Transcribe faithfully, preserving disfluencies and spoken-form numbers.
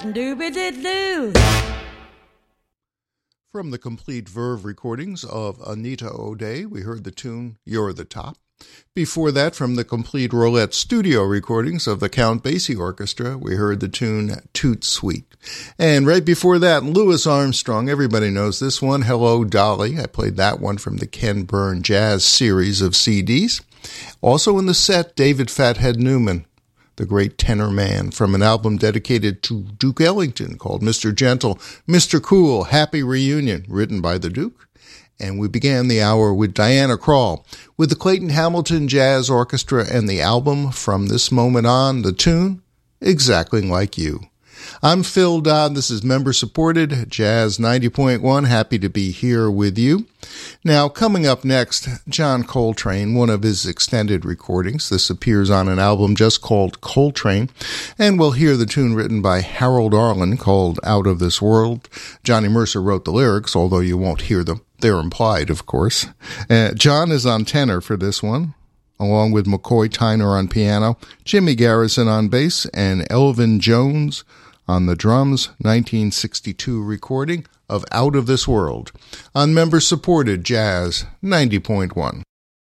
Doobie-doo. From the complete Verve recordings of Anita O'Day, we heard the tune You're the Top. Before that, from the complete Roulette studio recordings of the Count Basie Orchestra, we heard the tune Toot Sweet. And right before that, Louis Armstrong, everybody knows this one, Hello Dolly. I played that one from the Ken Byrne Jazz series of C Ds. Also in the set, David Fathead Newman, the great tenor man, from an album dedicated to Duke Ellington called Mister Gentle, Mister Cool, Happy Reunion, written by the Duke. And we began the hour with Diana Krall, with the Clayton Hamilton Jazz Orchestra and the album From This Moment On, the tune, Exactly Like You. I'm Phil Dodd. This is member-supported Jazz ninety point one. Happy to be here with you. Now, coming up next, John Coltrane, one of his extended recordings. This appears on an album just called Coltrane, and we'll hear the tune written by Harold Arlen called Out of This World. Johnny Mercer wrote the lyrics, although you won't hear them. They're implied, of course. Uh, John is on tenor for this one, along with McCoy Tyner on piano, Jimmy Garrison on bass, and Elvin Jones on the drums, nineteen sixty-two recording of Out of This World on member-supported Jazz ninety point one.